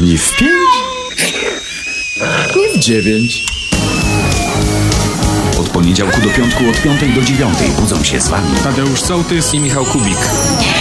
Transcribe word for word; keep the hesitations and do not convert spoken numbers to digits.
Nie w pięć? Nie w dziewięć. Od poniedziałku do piątku od piątej do dziewiątej budzą się z wami Tadeusz Sołtys i Michał Kubik.